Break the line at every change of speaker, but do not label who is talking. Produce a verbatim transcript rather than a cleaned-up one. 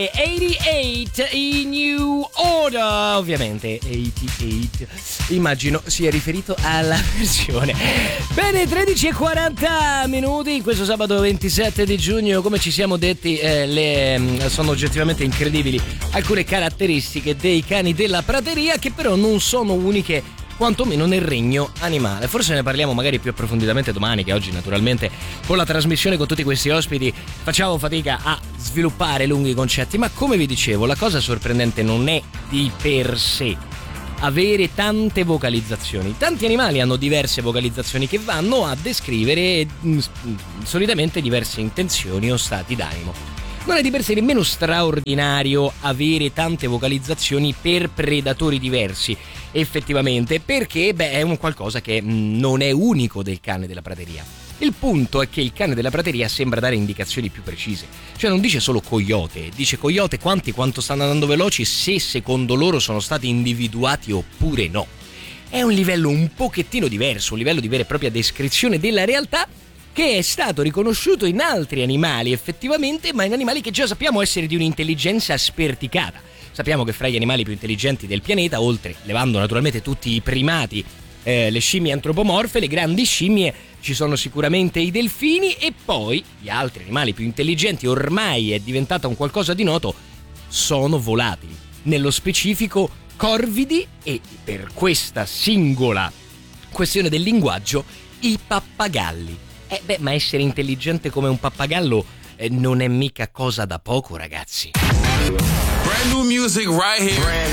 Bene, ottantotto in New Order, ovviamente ottantotto, immagino sia riferito alla versione. Bene, tredici e quaranta minuti, questo sabato ventisette di giugno, come ci siamo detti, eh, le, sono oggettivamente incredibili alcune caratteristiche dei cani della prateria, che però non sono uniche quantomeno nel regno animale. Forse ne parliamo magari più approfonditamente domani, che oggi naturalmente con la trasmissione con tutti questi ospiti facciamo fatica a sviluppare lunghi concetti, ma come vi dicevo la cosa sorprendente non è di per sé avere tante vocalizzazioni. Tanti animali hanno diverse vocalizzazioni che vanno a descrivere mh, solitamente diverse intenzioni o stati d'animo. Non è di per sé nemmeno straordinario avere tante vocalizzazioni per predatori diversi, effettivamente, perché beh, è un qualcosa che mh, non è unico del cane della prateria. Il punto è che il cane della prateria sembra dare indicazioni più precise, cioè non dice solo coyote, dice coyote quanti, quanto stanno andando veloci, se secondo loro sono stati individuati oppure no. È un livello un pochettino diverso, un livello di vera e propria descrizione della realtà, che è stato riconosciuto in altri animali effettivamente, ma in animali che già sappiamo essere di un'intelligenza sperticata. Sappiamo che fra gli animali più intelligenti del pianeta, oltre, levando naturalmente tutti i primati, eh, le scimmie antropomorfe, le grandi scimmie, ci sono sicuramente i delfini, e poi gli altri animali più intelligenti, ormai è diventata un qualcosa di noto, sono volatili. Nello specifico corvidi e, per questa singola questione del linguaggio, i pappagalli. Eh beh, ma essere intelligente come un pappagallo eh, non è mica cosa da poco, ragazzi.
Brand new music right here. Brand